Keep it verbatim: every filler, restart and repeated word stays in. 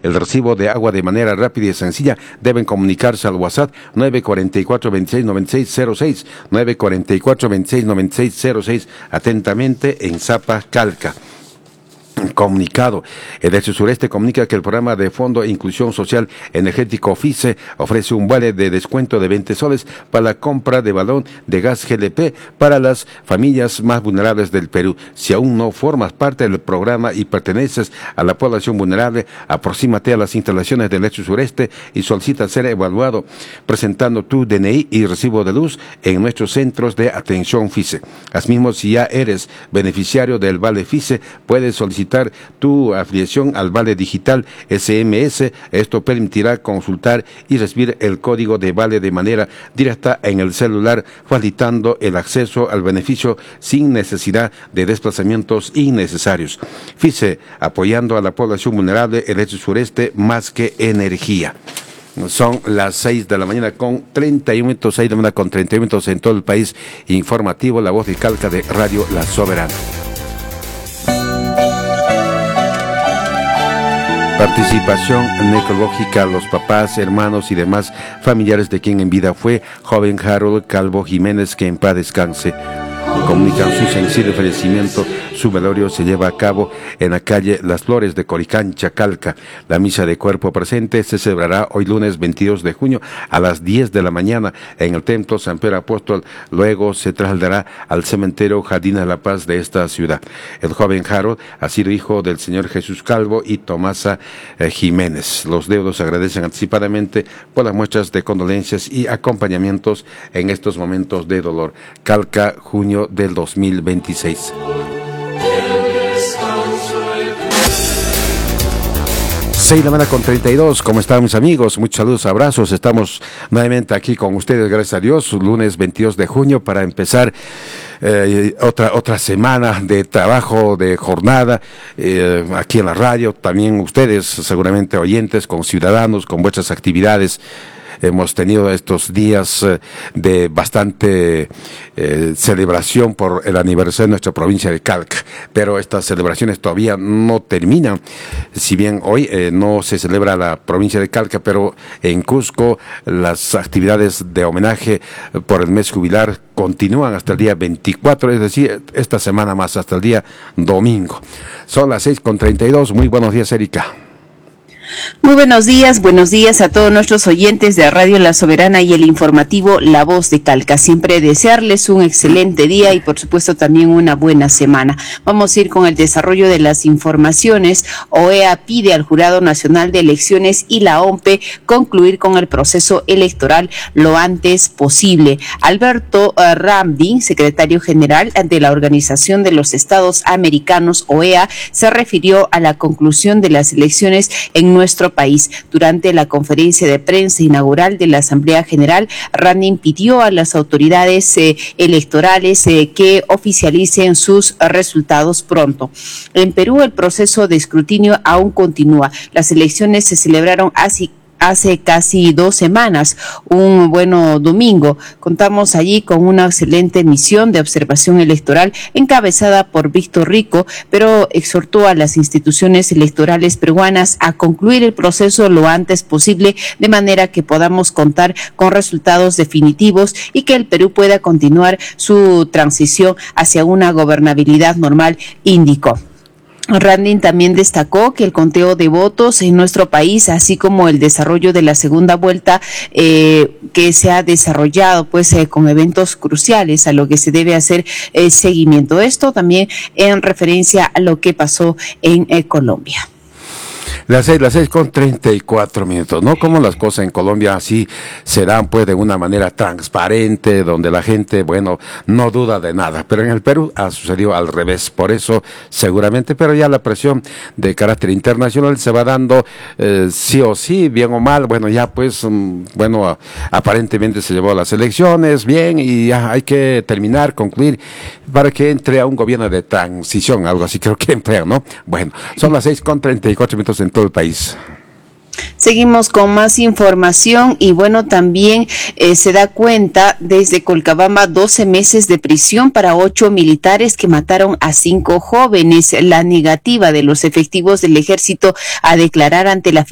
el recibo de agua de manera rápida y sencilla, deben comunicarse al WhatsApp nueve cuatro cuatro, veintiséis noventa y seis cero seis, nueve cuatro cuatro, veintiséis noventa y seis cero seis, atentamente en Zapa, Calca. Comunicado. El H Sureste comunica que el programa de Fondo de Inclusión Social Energético FICE ofrece un vale de descuento de veinte soles para la compra de balón de gas G L P para las familias más vulnerables del Perú. Si aún no formas parte del programa y perteneces a la población vulnerable, aproxímate a las instalaciones del H Sureste y solicita ser evaluado presentando tu D N I y recibo de luz en nuestros centros de atención FICE. Asimismo, si ya eres beneficiario del vale FICE, puedes solicitar tu afiliación al Vale Digital S M S. Esto permitirá consultar y recibir el código de vale de manera directa en el celular, facilitando el acceso al beneficio sin necesidad de desplazamientos innecesarios. FICE, apoyando a la población vulnerable, el H Sureste más que energía. Son las seis de la mañana con treinta y un minutos, seis de la mañana con treinta y un minutos en todo el país. Informativo, La Voz de Calca de Radio La Soberana. Participación necrológica a los papás, hermanos y demás familiares de quien en vida fue joven Harold Calvo Jiménez, que en paz descanse. Comunican su sensible ofrecimiento. Su velorio se lleva a cabo en la calle Las Flores de Coricancha, Calca. La misa de cuerpo presente se celebrará hoy lunes veintidós de junio a las diez de la mañana en el Templo San Pedro Apóstol. Luego se trasladará al cementerio Jardín de la Paz de esta ciudad. El joven Harold ha sido hijo del señor Jesús Calvo y Tomasa eh, Jiménez. Los deudos agradecen anticipadamente por las muestras de condolencias y acompañamientos en estos momentos de dolor. Calca, junio del dos mil veintiséis. seis de la mañana con treinta y dos, ¿cómo están mis amigos? Muchos saludos, abrazos, estamos nuevamente aquí con ustedes, gracias a Dios, lunes veintidós de junio para empezar eh, otra otra semana de trabajo, de jornada, eh, aquí en la radio, también ustedes seguramente oyentes, con ciudadanos, con vuestras actividades. Hemos tenido estos días eh, de bastante eh, celebración por el aniversario de nuestra provincia de Calca, pero estas celebraciones todavía no terminan. Si bien hoy eh, no se celebra la provincia de Calca, pero en Cusco las actividades de homenaje por el mes jubilar continúan hasta el día veinticuatro, es decir, esta semana más, hasta el día domingo. Son las seis con treinta y dos. Muy buenos días, Erika. Muy buenos días, buenos días a todos nuestros oyentes de Radio La Soberana y el informativo La Voz de Calca. Siempre desearles un excelente día y por supuesto también una buena semana. Vamos a ir con el desarrollo de las informaciones. O E A pide al Jurado Nacional de Elecciones y la O M P E concluir con el proceso electoral lo antes posible. Alberto uh, Ramdin, secretario general de la Organización de los Estados Americanos, O E A, se refirió a la conclusión de las elecciones en nuestro país. Durante la conferencia de prensa inaugural de la Asamblea General, Ramdin pidió a las autoridades eh, electorales eh, que oficialicen sus resultados pronto. En Perú, el proceso de escrutinio aún continúa. Las elecciones se celebraron así hace casi dos semanas, un bueno domingo. Contamos allí con una excelente misión de observación electoral encabezada por Víctor Rico, pero exhortó a las instituciones electorales peruanas a concluir el proceso lo antes posible, de manera que podamos contar con resultados definitivos y que el Perú pueda continuar su transición hacia una gobernabilidad normal, indicó. Ramdin también destacó que el conteo de votos en nuestro país, así como el desarrollo de la segunda vuelta eh, que se ha desarrollado pues eh, con eventos cruciales a lo que se debe hacer eh, seguimiento. Esto también en referencia a lo que pasó en eh, Colombia. Las seis, las seis con treinta y cuatro minutos, ¿no? Como las cosas en Colombia así se dan pues de una manera transparente, donde la gente, bueno, no duda de nada, pero en el Perú ha sucedido al revés, por eso seguramente, pero ya la presión de carácter internacional se va dando eh, sí o sí, bien o mal, bueno, ya pues, um, bueno, aparentemente se llevó a las elecciones, bien, y ya hay que terminar, concluir, para que entre a un gobierno de transición, algo así creo que emplean, ¿no? Bueno, son las seis con treinta y cuatro minutos en todo el país. Seguimos con más información y bueno, también eh, se da cuenta desde Colcabamba doce meses de prisión para ocho militares que mataron a cinco jóvenes. La negativa de los efectivos del ejército a declarar ante la